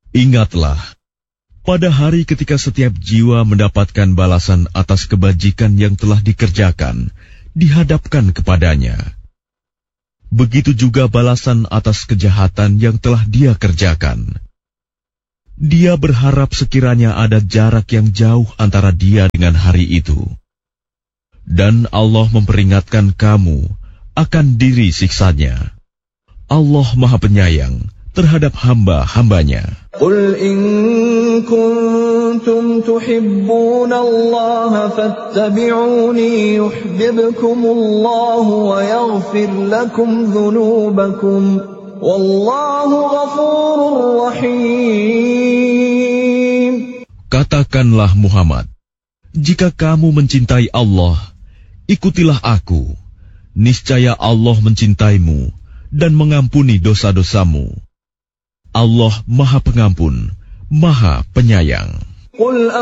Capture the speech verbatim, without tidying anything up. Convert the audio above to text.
Ingatlah, pada hari ketika setiap jiwa mendapatkan balasan atas kebajikan yang telah dikerjakan, dihadapkan kepadanya. Begitu juga balasan atas kejahatan yang telah dia kerjakan. Dia berharap sekiranya ada jarak yang jauh antara dia dengan hari itu. Dan Allah memperingatkan kamu akan diri siksanya. Allah Maha Penyayang terhadap hamba-hambanya. Qul in kuntum tuhibbuna Allah fattabi'uni yuhibbukumullahu wa yaghfir lakum dhunubakum wallahu ghafurur rahim. Katakanlah Muhammad, jika kamu mencintai Allah, ikutilah aku. Niscaya Allah mencintaimu dan mengampuni dosa-dosamu. Allah Maha Pengampun, Maha Penyayang.